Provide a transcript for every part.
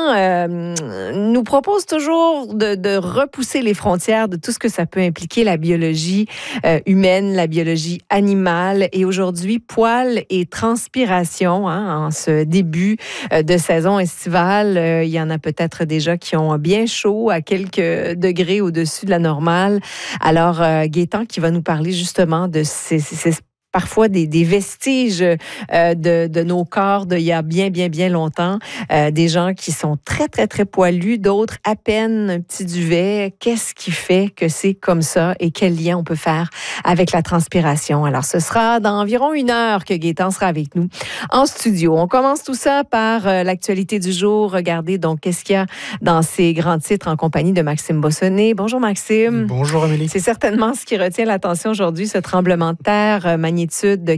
nous propose toujours de repousser les frontières de tout ce que ça peut impliquer la biologie humaine, la biologie animale. Et aujourd'hui, poils et transpiration, en ce début de saison estivale. Il y en a peut-être déjà qui ont bien chaud, à quelques degrés au-dessus de la normale. Alors, Gaétan qui va nous parler justement de ces parfois des vestiges de nos corps d'il y a bien longtemps. Des gens qui sont très, très, très poilus, d'autres à peine un petit duvet. Qu'est-ce qui fait que c'est comme ça et quel lien on peut faire avec la transpiration? Alors, ce sera dans environ 1 heure que Gaétan sera avec nous en studio. On commence tout ça par l'actualité du jour. Regardez donc qu'est-ce qu'il y a dans ces grands titres en compagnie de Maxime Bossonnet. Bonjour Maxime. Bonjour Amélie. C'est certainement ce qui retient l'attention aujourd'hui, ce tremblement de terre magnitude de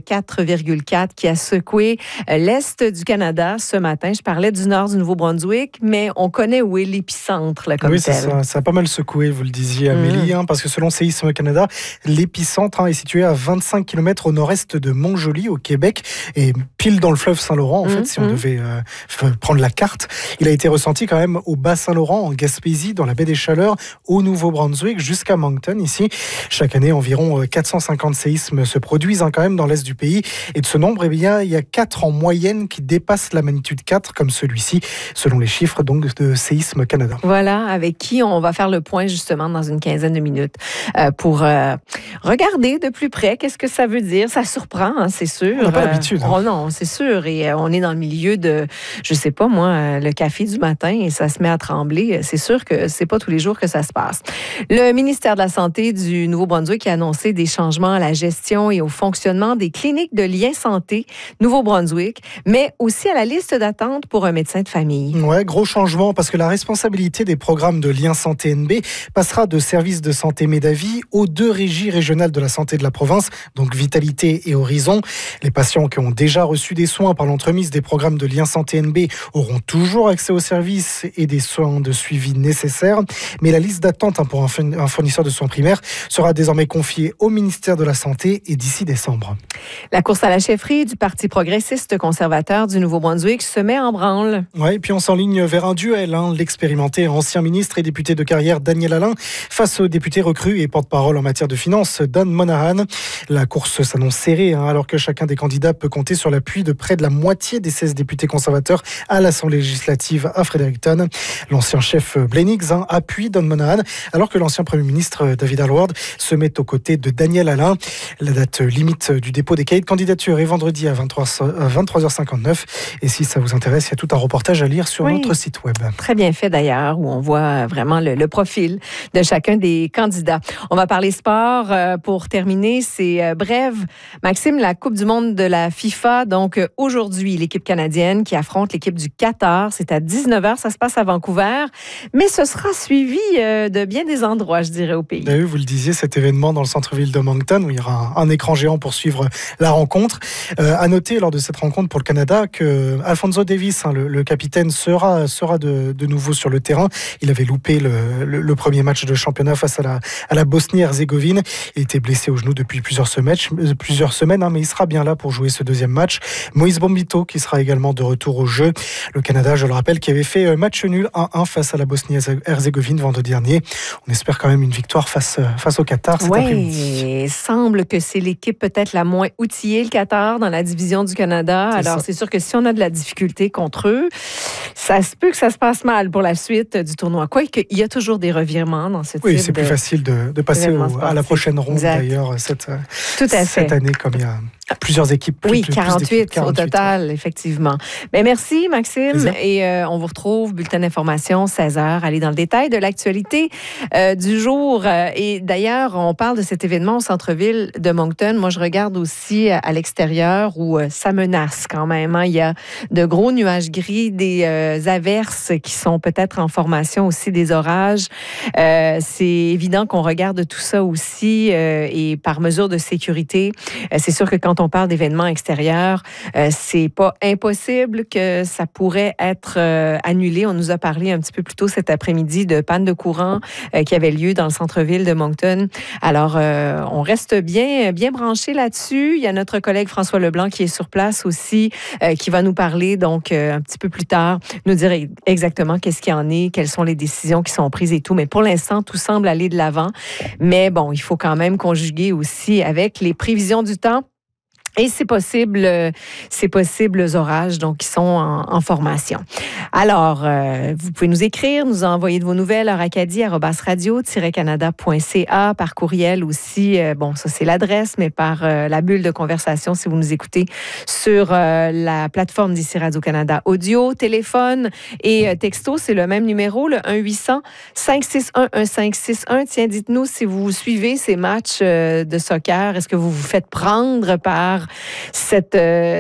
4,4 qui a secoué l'Est du Canada ce matin. Je parlais du nord du Nouveau-Brunswick, mais on connaît où est l'épicentre, là, comme tel. Oui, ça a pas mal secoué, vous le disiez, Amélie, parce que selon Séisme Canada, l'épicentre est situé à 25 km au nord-est de Montjoly, au Québec, et pile dans le fleuve Saint-Laurent, en fait, si on devait prendre la carte. Il a été ressenti quand même au Bas-Saint-Laurent, en Gaspésie, dans la baie des Chaleurs, au Nouveau-Brunswick, jusqu'à Moncton, ici. Chaque année, environ 450 séismes se produisent quand même dans l'est du pays. Et de ce nombre, il y a 4 en moyenne qui dépassent la magnitude 4, comme celui-ci, selon les chiffres donc de Séisme Canada. Voilà, avec qui on va faire le point justement dans une quinzaine de minutes pour regarder de plus près qu'est-ce que ça veut dire. Ça surprend, c'est sûr. On n'a pas l'habitude. Oh non, c'est sûr. Et on est dans le milieu de, je sais pas moi, le café du matin et ça se met à trembler. C'est sûr que c'est pas tous les jours que ça se passe. Le ministère de la Santé du Nouveau-Brunswick a annoncé des changements à la gestion et au fonctionnement des cliniques de liens santé Nouveau-Brunswick, mais aussi à la liste d'attente pour un médecin de famille. Ouais, gros changement parce que la responsabilité des programmes de liens santé NB passera de services de santé Médavie aux 2 régies régionales de la santé de la province, donc Vitalité et Horizon. Les patients qui ont déjà reçu des soins par l'entremise des programmes de liens santé NB auront toujours accès aux services et des soins de suivi nécessaires, mais la liste d'attente pour un fournisseur de soins primaires sera désormais confiée au ministère de la Santé et d'ici décembre. La course à la chefferie du Parti progressiste conservateur du Nouveau-Brunswick se met en branle. Oui, et puis on s'enligne vers un duel. L'expérimenté ancien ministre et député de carrière Daniel Alain face au député recru et porte-parole en matière de finances Don Monahan. La course s'annonce serrée alors que chacun des candidats peut compter sur l'appui de près de la moitié des 16 députés conservateurs à l'Assemblée législative à Fredericton. L'ancien chef Blaine Higgs appuie Don Monahan alors que l'ancien Premier ministre David Alward se met aux côtés de Daniel Alain. La date limite du dépôt des cahiers de candidature est vendredi à 23h59. Et si ça vous intéresse, il y a tout un reportage à lire sur notre site web. Très bien fait d'ailleurs, où on voit vraiment le profil de chacun des candidats. On va parler sport pour terminer. C'est bref. Maxime, la Coupe du monde de la FIFA. Donc aujourd'hui, l'équipe canadienne qui affronte l'équipe du Qatar. C'est à 19h, ça se passe à Vancouver. Mais ce sera suivi de bien des endroits, je dirais, au pays. Vous le disiez, cet événement dans le centre-ville de Moncton, où il y aura un écran géant pour suivre la rencontre. À noter lors de cette rencontre pour le Canada que Alphonso Davies, le capitaine, sera de nouveau sur le terrain. Il avait loupé le premier match de championnat face à la Bosnie-Herzégovine. Il était blessé au genou depuis plusieurs semaines, mais il sera bien là pour jouer ce deuxième match. Moïse Bombito qui sera également de retour au jeu. Le Canada, je le rappelle, qui avait fait match nul 1-1 face à la Bosnie-Herzégovine vendredi dernier. On espère quand même une victoire face au Qatar cet après-midi. Il semble que c'est l'équipe peut-être la moins outillée, le Qatar, dans la division du Canada. Alors, c'est sûr que si on a de la difficulté contre eux, ça se peut que ça se passe mal pour la suite du tournoi. Quoique, il y a toujours des revirements dans ce type. Oui, c'est plus facile de passer à la prochaine ronde, d'ailleurs, cette année, comme il y a plusieurs équipes. Oui, 48 au total, effectivement. Bien, merci, Maxime. Et on vous retrouve, bulletin d'information, 16h. Allez dans le détail de l'actualité du jour. Et d'ailleurs, on parle de cet événement au centre-ville de Moncton. Moi, je regarde aussi à l'extérieur où ça menace quand même. Il y a de gros nuages gris, des averses qui sont peut-être en formation aussi, des orages. C'est évident qu'on regarde tout ça aussi et par mesure de sécurité. C'est sûr que quand on parle d'événements extérieurs, c'est pas impossible que ça pourrait être annulé. On nous a parlé un petit peu plus tôt cet après-midi de panne de courant qui avait lieu dans le centre-ville de Moncton. Alors, on reste bien branché là-dessus. Il y a notre collègue François Leblanc qui est sur place aussi, qui va nous parler donc un petit peu plus tard, nous dire exactement qu'est-ce qu'il y en est, quelles sont les décisions qui sont prises et tout. Mais pour l'instant, tout semble aller de l'avant. Mais bon, il faut quand même conjuguer aussi avec les prévisions du temps. Et c'est possible orages donc qui sont en formation. Alors, vous pouvez nous écrire, nous envoyer de vos nouvelles à acadie@radio-canada.ca par courriel aussi. Bon, ça c'est l'adresse, mais par la bulle de conversation si vous nous écoutez sur la plateforme d'ici Radio-Canada audio, téléphone et texto, c'est le même numéro, le 1-800-561-1561. Tiens, dites-nous si vous suivez ces matchs de soccer, est-ce que vous vous faites prendre par cet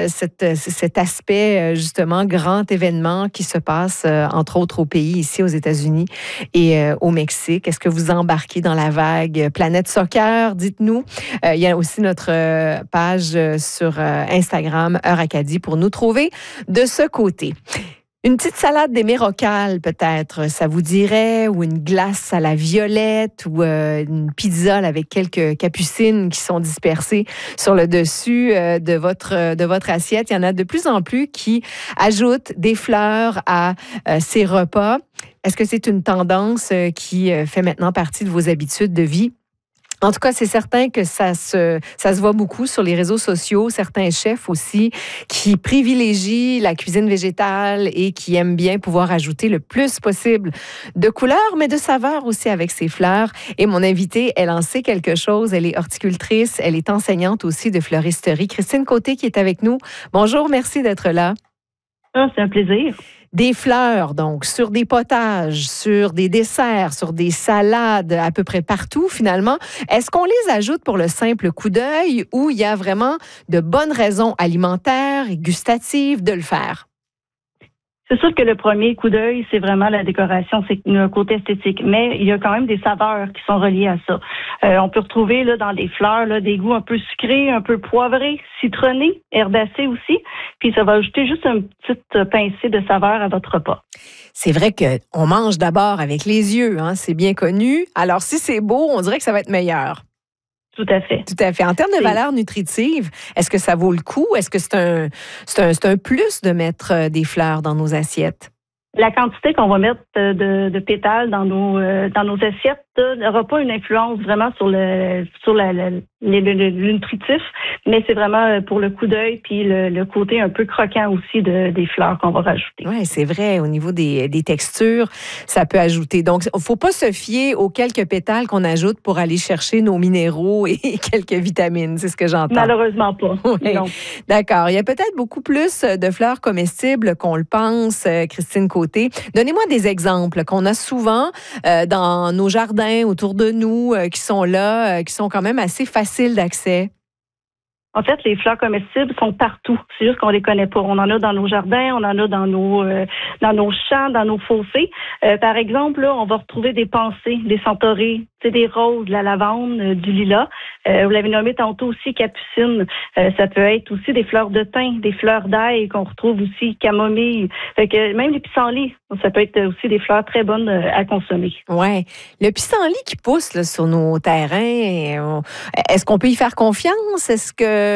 aspect, justement, grand événement qui se passe, entre autres, au pays, ici aux États-Unis et au Mexique. Est-ce que vous embarquez dans la vague Planète Soccer? Dites-nous. Il y a aussi notre page sur Instagram, Heure Acadie, pour nous trouver de ce côté. Une petite salade des mérocales, peut-être, ça vous dirait, ou une glace à la violette, ou une pizza avec quelques capucines qui sont dispersées sur le dessus de votre assiette. Il y en a de plus en plus qui ajoutent des fleurs à ces repas. Est-ce que c'est une tendance qui fait maintenant partie de vos habitudes de vie? En tout cas, c'est certain que ça se voit beaucoup sur les réseaux sociaux. Certains chefs aussi qui privilégient la cuisine végétale et qui aiment bien pouvoir ajouter le plus possible de couleurs, mais de saveurs aussi avec ces fleurs. Et mon invitée, elle en sait quelque chose. Elle est horticultrice. Elle est enseignante aussi de fleuristerie. Christine Côté qui est avec nous. Bonjour, merci d'être là. Ah, c'est un plaisir. Des fleurs, donc, sur des potages, sur des desserts, sur des salades, à peu près partout, finalement. Est-ce qu'on les ajoute pour le simple coup d'œil ou il y a vraiment de bonnes raisons alimentaires et gustatives de le faire? C'est sûr que le premier coup d'œil, c'est vraiment la décoration, c'est un côté esthétique. Mais il y a quand même des saveurs qui sont reliées à ça. On peut retrouver là, dans les fleurs là, des goûts un peu sucrés, un peu poivrés, citronnés, herbacés aussi. Puis ça va ajouter juste une petite pincée de saveur à votre repas. C'est vrai qu'on mange d'abord avec les yeux, hein, c'est bien connu. Alors si c'est beau, on dirait que ça va être meilleur. Tout à fait. Tout à fait. En termes de valeur nutritive, est-ce que ça vaut le coup? Est-ce que c'est un plus de mettre des fleurs dans nos assiettes? La quantité qu'on va mettre de pétales dans nos assiettes n'aura pas une influence vraiment sur le nutritif, mais c'est vraiment pour le coup d'œil puis le côté un peu croquant aussi des fleurs qu'on va rajouter. Oui, c'est vrai. Au niveau des textures, ça peut ajouter. Donc, il ne faut pas se fier aux quelques pétales qu'on ajoute pour aller chercher nos minéraux et quelques vitamines. C'est ce que j'entends. Malheureusement pas. Oui. Non. D'accord. Il y a peut-être beaucoup plus de fleurs comestibles qu'on le pense, Christine Côté. Donnez-moi des exemples qu'on a souvent dans nos jardins autour de nous, qui sont là, qui sont quand même assez faciles d'accès. En fait, les fleurs comestibles sont partout. C'est juste qu'on les connaît pas. On en a dans nos jardins, on en a dans nos champs, dans nos fossés. Par exemple, là, on va retrouver des pensées, des centaurées, des roses, de la lavande, du lilas. Vous l'avez nommé tantôt aussi, capucine. Ça peut être aussi des fleurs de thym, des fleurs d'ail qu'on retrouve aussi, camomille. Fait que même les pissenlits, ça peut être aussi des fleurs très bonnes à consommer. Ouais, le pissenlit qui pousse là, sur nos terrains, est-ce qu'on peut y faire confiance? Est-ce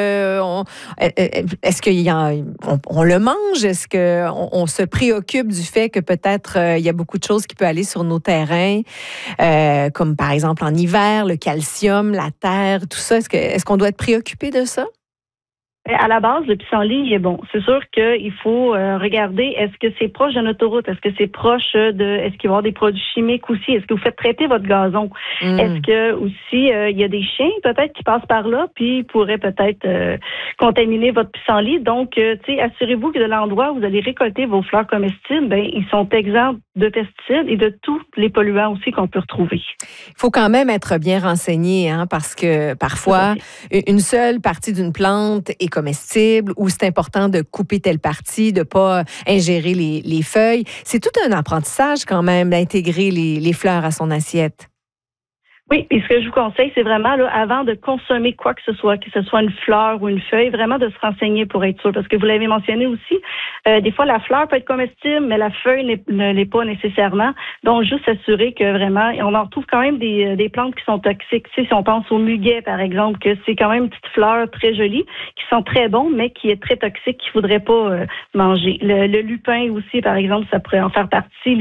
qu'il y a, on le mange? Est-ce qu'on se préoccupe du fait que peut-être il y a beaucoup de choses qui peuvent aller sur nos terrains, comme par exemple en hiver, le calcium, la terre, tout ça. Est-ce qu'on doit être préoccupé de ça? À la base, le pissenlit, il est bon. C'est sûr qu'il faut regarder, est-ce que c'est proche d'une autoroute? Est-ce que c'est proche est-ce qu'il va y avoir des produits chimiques aussi? Est-ce que vous faites traiter votre gazon? Est-ce que aussi, il y a des chiens peut-être qui passent par là, puis ils pourraient peut-être contaminer votre pissenlit? Donc, assurez-vous que de l'endroit où vous allez récolter vos fleurs comestibles, ils sont exempts de pesticides et de tous les polluants aussi qu'on peut retrouver. Il faut quand même être bien renseigné, hein, parce que parfois, une seule partie d'une plante est comestible ou c'est important de couper telle partie, de ne pas ingérer les feuilles. C'est tout un apprentissage quand même d'intégrer les fleurs à son assiette. Oui, et ce que je vous conseille, c'est vraiment, là, avant de consommer quoi que ce soit une fleur ou une feuille, vraiment de se renseigner pour être sûr. Parce que vous l'avez mentionné aussi, des fois, la fleur peut être comestible, mais la feuille ne l'est pas nécessairement. Donc, juste s'assurer que vraiment, on en retrouve quand même des plantes qui sont toxiques. Tu sais, si on pense au muguet, par exemple, que c'est quand même une petite fleur très jolie, qui sent très bon, mais qui est très toxique, qu'il ne faudrait pas manger. Le lupin aussi, par exemple, ça pourrait en faire partie.